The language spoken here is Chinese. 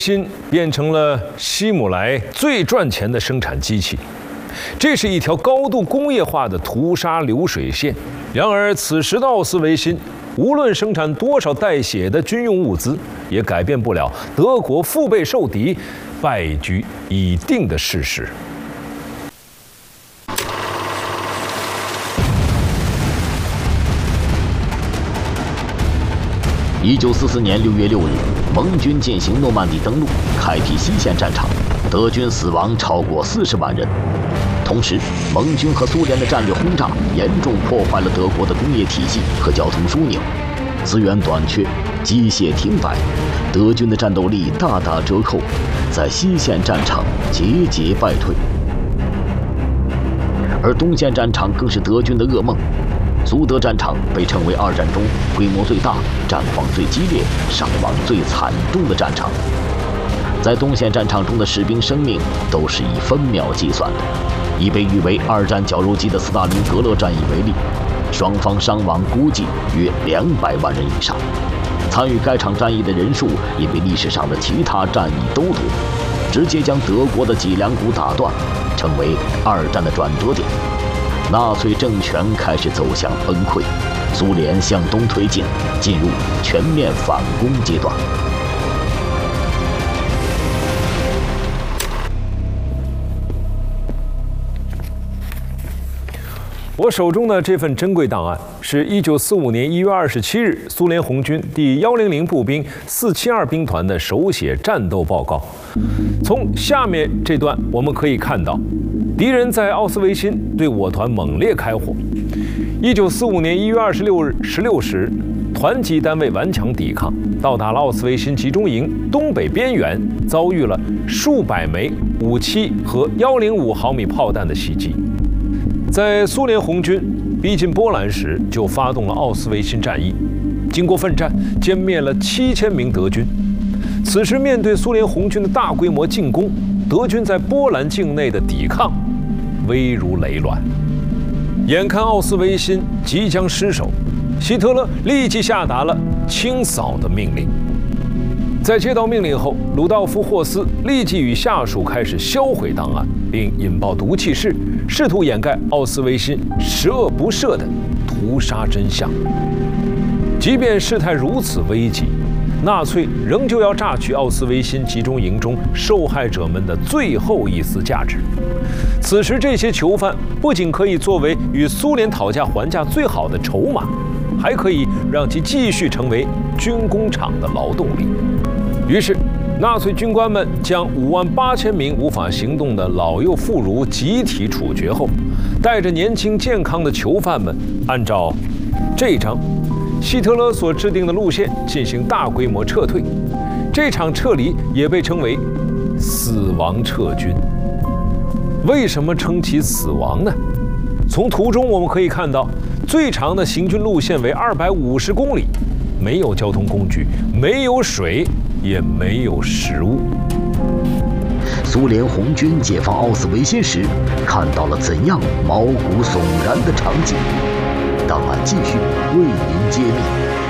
新变成了希姆莱最赚钱的生产机器，这是一条高度工业化的屠杀流水线。然而，此时的奥斯维辛，无论生产多少带血的军用物资，也改变不了德国腹背受敌、败局已定的事实。 1944年6月6日，盟军进行诺曼底登陆，开辟西线战场，德军死亡超过40万人。同时，盟军和苏联的战略轰炸严重破坏了德国的工业体系和交通枢纽，资源短缺，机械停摆，德军的战斗力大打折扣，在西线战场节节败退。而东线战场更是德军的噩梦。 苏德战场被称为2战中规模最大、战况最激烈、伤亡最惨重的战场。在东线战场中的士兵生命都是以分秒计算的。以被誉为2战绞肉机的斯大林格勒战役为例，双方伤亡估计约200万人以上。参与该场战役的人数也比历史上的其他战役都多，直接将德国的脊梁骨打断，成为2战的转折点。 纳粹政权开始走向崩溃，苏联向东推进，进入全面反攻阶段。 我手中的这份珍贵档案是1945年1月27日苏联红军第100步兵472兵团的手写战斗报告。从下面这段我们可以看到。 敌人在奥斯维辛对我团猛烈开火。1945年1月26日16时，团级单位顽强抵抗，到达了奥斯维辛集中营东北边缘，遭遇了数百枚57和105毫米炮弹的袭击。在苏联红军逼近波兰时，就发动了奥斯维辛战役，经过奋战，歼灭了7000名德军。此时面对苏联红军的大规模进攻，德军在波兰境内的抵抗 危如累卵，眼看奥斯维辛即将失守，希特勒立即下达了清扫的命令。在接到命令后，鲁道夫·霍斯立即与下属开始销毁档案，并引爆毒气室，试图掩盖奥斯维辛十恶不赦的屠杀真相。即便事态如此危急， 纳粹仍旧要榨取奥斯维辛集中营中受害者们的最后一丝价值。此时，这些囚犯不仅可以作为与苏联讨价还价最好的筹码，还可以让其继续成为军工厂的劳动力。于是，纳粹军官们将58000名无法行动的老幼妇孺集体处决后，带着年轻健康的囚犯们，按照这张 希特勒所制定的路线进行大规模撤退，这场撤离也被称为“死亡撤军”。为什么称其死亡呢？从图中我们可以看到，最长的行军路线为250公里，没有交通工具，没有水，也没有食物。 苏联红军解放奥斯维辛时，看到了怎样毛骨悚然的场景？档案继续为您揭秘。